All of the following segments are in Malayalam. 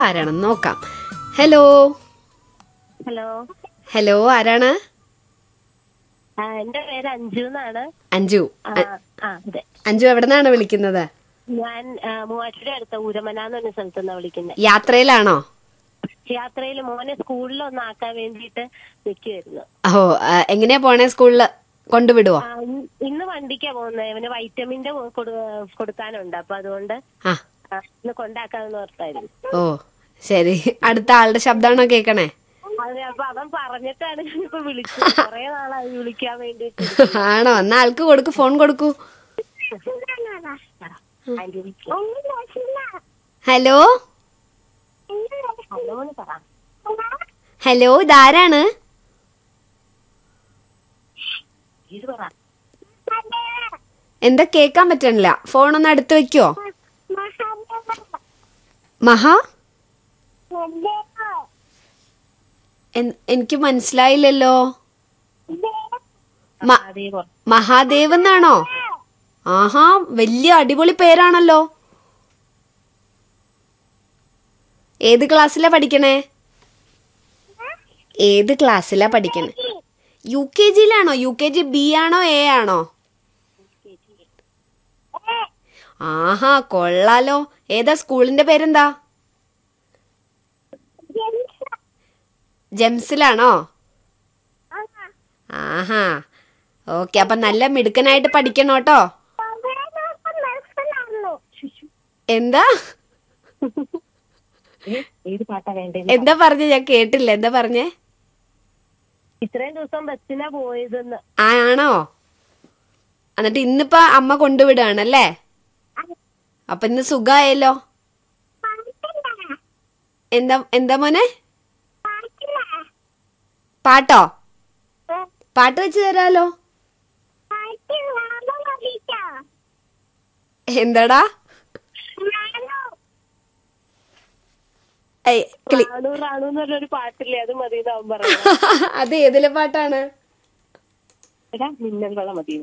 ആരാണെന്ന് നോക്കാം. ഹലോ ഹലോ ഹലോ, ആരാണ്? എന്റെ പേര് അഞ്ജു എന്നാണ്. അഞ്ജു. അതെ. അഞ്ജു എവിടെ നിന്നാണ് വിളിക്കുന്നത്? ഞാൻ മൂവാറ്റുപുഴ അടുത്ത ഊരമന എന്ന് പറഞ്ഞ സ്ഥലത്ത് നിന്നാണ് വിളിക്കുന്നത്. യാത്രയിലാണോ? യാത്രയിൽ മോനെ സ്കൂളിലൊന്നാക്കാൻ വേണ്ടിയിട്ട് നിൽക്കുമായിരുന്നു. ഓ, എങ്ങനെയാ പോണേ? സ്കൂളില് കൊണ്ടുവിടുവോ? ഇന്ന് വണ്ടിക്കാ പോകുന്നത്. ഇവന് വൈറ്റമിന്റെ കൊടുക്കാനുണ്ട്. അപ്പൊ അതുകൊണ്ട് ഇന്ന് കൊണ്ടാക്കാന്ന് ഓർത്തായിരുന്നു. ഓ ശരി. അടുത്ത ആളുടെ ശബ്ദമാണോ കേക്കണേ? അതെ. അപ്പൊ അവൻ പറഞ്ഞിട്ടാണ് ഞാനിപ്പോ വിളിച്ചത്. കൊറേ നാളായി വിളിക്കാൻ വേണ്ടിട്ട്. ആണോ? എന്നാ ആൾക്ക് കൊടുക്കൂ, ഫോൺ കൊടുക്കൂ. ഹലോ ഹലോ, ഇതാരാണ്? എന്താ കേക്കാൻ പറ്റണില്ല? ഫോണൊന്ന് അടുത്ത് വെക്കോ? മഹാ, എനിക്ക് മനസ്സിലായില്ലല്ലോ. മഹാദേവ് എന്നാണോ? ആഹാ, വലിയ അടിപൊളി പേരാണല്ലോ. ഏത് ക്ലാസ്സിലാ പഠിക്കണേ? ഏത് ക്ലാസ്സിലാ പഠിക്കണേ? UKG-യിലാണോ? UKG B ആണോ A ആണോ? ആഹാ, കൊള്ളാലോ. ഏതാ സ്കൂളിന്റെ പേരെന്താ? ജെംസിലാണോ? ആഹാ, ഓക്കെ. അപ്പൊ നല്ല മിടുക്കനായിട്ട് പഠിക്കണോട്ടോ. എന്താ എന്താ പറഞ്ഞേ? ഞാൻ കേട്ടില്ല. എന്താ പറഞ്ഞേ? ഇത്രയും ദിവസം ബസ്സിനാ പോയതെന്ന്. ആണോ? എന്നിട്ട് ഇന്നിപ്പോ അമ്മ കൊണ്ടുവിടുകയാണല്ലേ? അപ്പൊ ഇന്ന് സുഖായല്ലോ. എന്താ എന്താ മോനെ? പാട്ടോ? പാട്ട് വെച്ച് തരാലോ. എന്താടാ? റാണു പാട്ടില്ലേ, അത് മതി. അത് ഏതിലെ പാട്ടാണ്? മിന്നൽ വള മതി.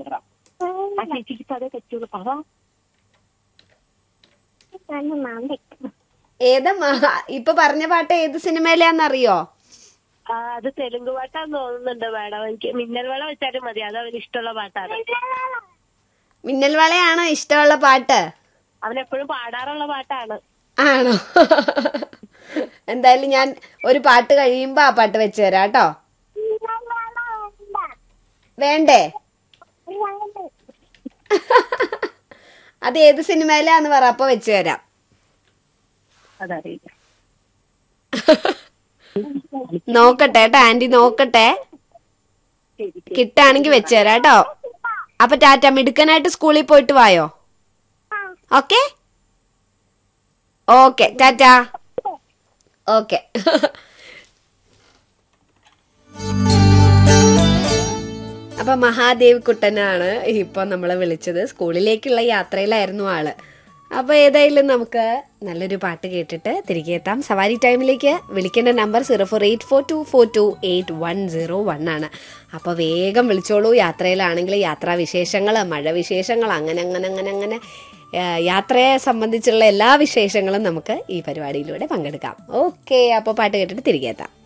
ഏതാ ഇപ്പൊ പറഞ്ഞ പാട്ട്? ഏത് സിനിമയിലാന്നറിയോ? അത് തെലുങ്ക് പാട്ടാന്ന് തോന്നുന്നുണ്ട് മാഡം. എനിക്ക് മിന്നൽ വള വെച്ചാലും മതി. അത് അവന് ഇഷ്ടമുള്ള പാട്ടാണ്. മിന്നൽ വളയാണോ ഇഷ്ടമുള്ള പാട്ട്? അവനെപ്പോഴും പാടാറുള്ള പാട്ടാണ്. ആണോ? എന്തായാലും ഞാൻ ഒരു പാട്ട് കഴിയുമ്പോ ആ പാട്ട് വെച്ച് തരാം കേട്ടോ. വേണ്ടേ? അത് ഏത് സിനിമയിലാന്ന് പറ, അപ്പൊ വെച്ച് തരാം. അതറിയില്ല. നോക്കട്ടെ കേട്ടോ ആന്റി, നോക്കട്ടെ. കിട്ടാണെങ്കി വെച്ച് തരാം കേട്ടോ. അപ്പൊ ടാറ്റ. മിടുക്കനായിട്ട് സ്കൂളിൽ പോയിട്ട് വായോ. Okay okay, Tata. ഓക്കെ. അപ്പൊ മഹാദേവ് കുട്ടനാണ് ഇപ്പൊ നമ്മളെ വിളിച്ചത്. സ്കൂളിലേക്കുള്ള യാത്രയിലായിരുന്നു ആള്. അപ്പൊ ഏതായാലും നമുക്ക് നല്ലൊരു പാട്ട് കേട്ടിട്ട് തിരികെ എത്താം. സവാരി ടൈമിലേക്ക് വിളിക്കേണ്ട നമ്പർ 0484248101 ആണ്. അപ്പോൾ വേഗം വിളിച്ചോളൂ. യാത്രയിലാണെങ്കിൽ യാത്രാവിശേഷങ്ങൾ, മഴ വിശേഷങ്ങൾ, അങ്ങനെ യാത്രയെ സംബന്ധിച്ചുള്ള എല്ലാ വിശേഷങ്ങളും നമുക്ക് ഈ പരിപാടിയിലൂടെ പങ്കെടുക്കാം. ഓക്കെ, അപ്പോൾ പാട്ട് കേട്ടിട്ട് തിരികെ എത്താം.